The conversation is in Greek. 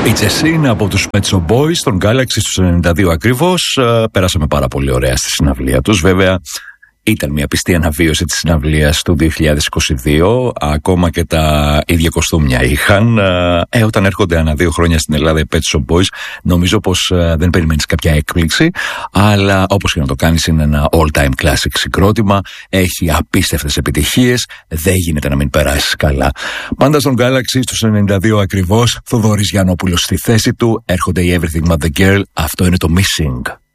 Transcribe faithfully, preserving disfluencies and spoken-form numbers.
Είναι από τους Pet Shop Boys, τον Galaxy στους ενενήντα δύο ακριβώς. Πέρασαμε πάρα πολύ ωραία στη συναυλία τους. Βέβαια ήταν μια πιστή αναβίωση της συναυλίας του δύο χιλιάδες είκοσι δύο. Ακόμα και τα ίδια κοστούμια είχαν. Ε, όταν έρχονται ανά δύο χρόνια στην Ελλάδα οι Pet Shop Boys, νομίζω πως ε, δεν περιμένεις κάποια έκπληξη. Αλλά όπως και να το κάνεις, είναι ένα all-time classic συγκρότημα. Έχει απίστευτες επιτυχίες. Δεν γίνεται να μην περάσει καλά. Πάντα στον Galaxy στους ενενήντα δύο ακριβώς. Θοδωρής Γιαννόπουλος στη θέση του. Έρχονται οι Everything But The Girl. Αυτό είναι το Missing.